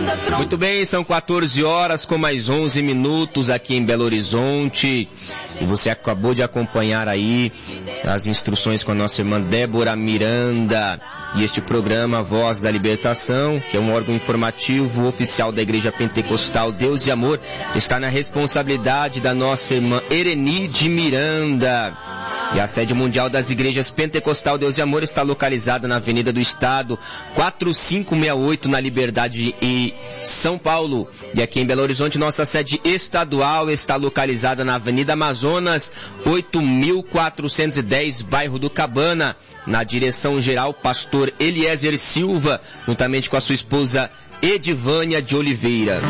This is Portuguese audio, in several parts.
Muito bem, são 14 horas com mais 11 minutos aqui em Belo Horizonte. E você acabou de acompanhar aí as instruções com a nossa irmã Débora Miranda. E este programa, Voz da Libertação, que é um órgão informativo oficial da Igreja Pentecostal Deus e Amor, está na responsabilidade da nossa irmã Erenide Miranda. E a sede mundial das igrejas Pentecostal Deus e Amor está localizada na Avenida do Estado, 4568, na Liberdade, em São Paulo. E aqui em Belo Horizonte, nossa sede estadual está localizada na Avenida Amazonas, 8410, bairro do Cabana. Na direção geral, pastor Eliezer Silva, juntamente com a sua esposa Edivânia de Oliveira.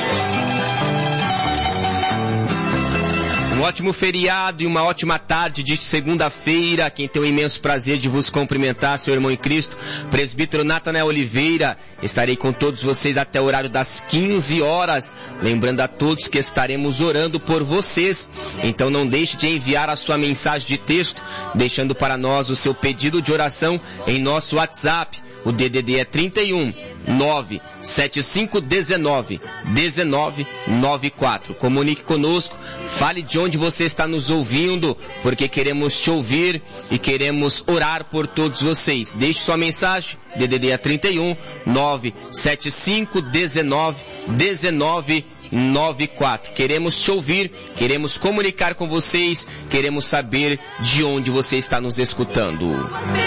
Um ótimo feriado e uma ótima tarde de segunda-feira. Quem tem o imenso prazer de vos cumprimentar, seu irmão em Cristo, presbítero Natanael Oliveira. Estarei com todos vocês até o horário das 15 horas. Lembrando a todos que estaremos orando por vocês. Então não deixe de enviar a sua mensagem de texto, deixando para nós o seu pedido de oração em nosso WhatsApp. O DDD é 31 97519 1994. Comunique conosco, fale de onde você está nos ouvindo, porque queremos te ouvir e queremos orar por todos vocês. Deixe sua mensagem, DDD é 31 97519 1994. Queremos te ouvir, queremos comunicar com vocês, queremos saber de onde você está nos escutando.